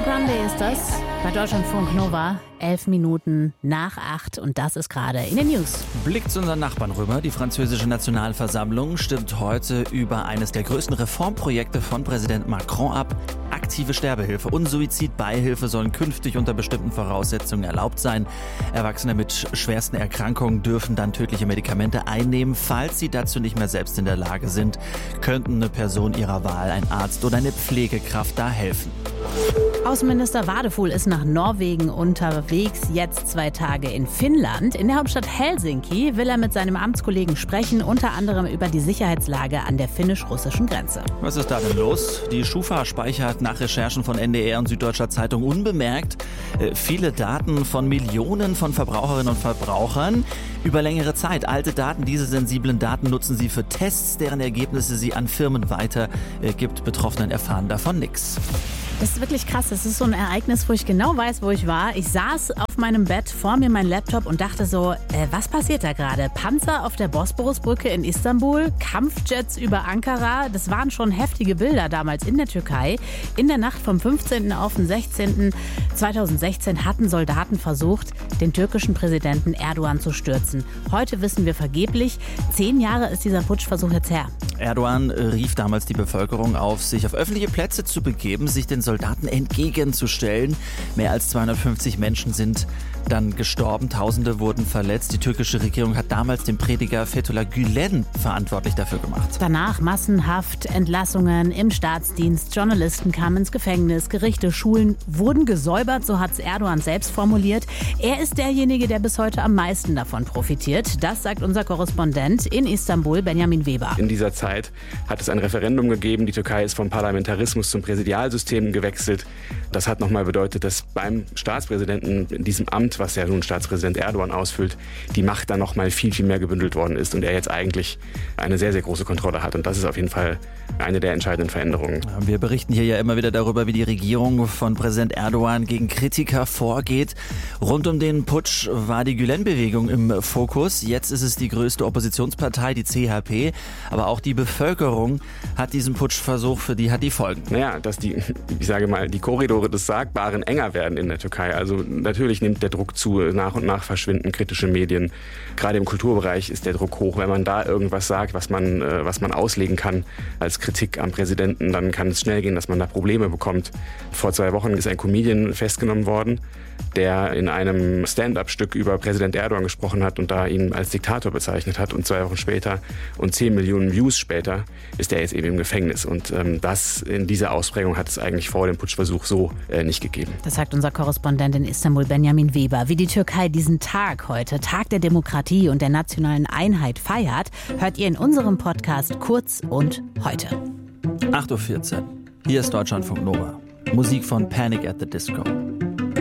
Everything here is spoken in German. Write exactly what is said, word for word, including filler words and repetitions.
Grande ist das bei Deutschlandfunk Nova. Elf Minuten nach acht und das ist gerade in den News. Blick zu unseren Nachbarn rüber. Die französische Nationalversammlung stimmt heute über eines der größten Reformprojekte von Präsident Macron ab. Aktive Sterbehilfe und Suizidbeihilfe sollen künftig unter bestimmten Voraussetzungen erlaubt sein. Erwachsene mit schwersten Erkrankungen dürfen dann tödliche Medikamente einnehmen. Falls sie dazu nicht mehr selbst in der Lage sind, könnten eine Person ihrer Wahl, ein Arzt oder eine Pflegekraft da helfen. Außenminister Wadefuhl ist nach Norwegen unterwegs, jetzt zwei Tage in Finnland. In der Hauptstadt Helsinki will er mit seinem Amtskollegen sprechen, unter anderem über die Sicherheitslage an der finnisch-russischen Grenze. Was ist da denn los? Die Schufa speichert nach Recherchen von N D R und Süddeutscher Zeitung unbemerkt äh, viele Daten von Millionen von Verbraucherinnen und Verbrauchern über längere Zeit. Alte Daten, diese sensiblen Daten nutzen sie für Tests, deren Ergebnisse sie an Firmen weitergibt. Äh, Betroffenen erfahren davon nichts. Das ist wirklich krass. Das ist so ein Ereignis, wo ich genau weiß, wo ich war. Ich saß auf meinem Bett, vor mir mein Laptop und dachte so, äh, was passiert da gerade? Panzer auf der Bosporusbrücke in Istanbul, Kampfjets über Ankara. Das waren schon heftige Bilder damals in der Türkei. In der Nacht vom fünfzehnten auf den sechzehnten zweitausendsechzehn hatten Soldaten versucht, den türkischen Präsidenten Erdogan zu stürzen. Heute wissen wir vergeblich, zehn Jahre ist dieser Putschversuch jetzt her. Erdogan rief damals die Bevölkerung auf, sich auf öffentliche Plätze zu begeben, sich den Soldaten entgegenzustellen. Mehr als zweihundertfünfzig Menschen sind dann gestorben, Tausende wurden verletzt. Die türkische Regierung hat damals den Prediger Fethullah Gülen verantwortlich dafür gemacht. Danach massenhaft Entlassungen im Staatsdienst, Journalisten kamen ins Gefängnis, Gerichte, Schulen wurden gesäubert, so hat es Erdogan selbst formuliert. Er ist derjenige, der bis heute am meisten davon profitiert. Das sagt unser Korrespondent in Istanbul, Benjamin Weber. In dieser Zeit hat es ein Referendum gegeben. Die Türkei ist vom Parlamentarismus zum Präsidialsystem gewechselt. Das hat nochmal bedeutet, dass beim Staatspräsidenten in diesem Amt, was ja nun Staatspräsident Erdogan ausfüllt, die Macht dann nochmal viel, viel mehr gebündelt worden ist und er jetzt eigentlich eine sehr, sehr große Kontrolle hat. Und das ist auf jeden Fall eine der entscheidenden Veränderungen. Wir berichten hier ja immer wieder darüber, wie die Regierung von Präsident Erdogan gegen Kritiker vorgeht. Rund um den Putsch war die Gülen-Bewegung im Fokus. Jetzt ist es die größte Oppositionspartei, die C H P. Aber auch die Bevölkerung hat diesen Putschversuch, für die hat die Folgen. Naja, dass die, ich sage mal, die Korridore des Sagbaren enger werden in der Türkei. Also natürlich nimmt der Druck zu, nach und nach verschwinden kritische Medien. Gerade im Kulturbereich ist der Druck hoch. Wenn man da irgendwas sagt, was man, was man auslegen kann als Kritik am Präsidenten, dann kann es schnell gehen, dass man da Probleme bekommt. Vor zwei Wochen ist ein Comedian festgenommen worden, der in einem Stand-up-Stück über Präsident Erdogan gesprochen hat und da ihn als Diktator bezeichnet hat. Und zwei Wochen später und zehn Millionen Views später ist er jetzt eben im Gefängnis. Und ähm, das in dieser Ausprägung hat es eigentlich vor dem Putschversuch so äh, nicht gegeben. Das sagt unser Korrespondent in Istanbul, Benjamin Weber. Wie die Türkei diesen Tag heute, Tag der Demokratie und der nationalen Einheit feiert, hört ihr in unserem Podcast Kurz und Heute. acht Uhr vierzehn. Hier ist Deutschlandfunk Nova. Musik von Panic at the Disco.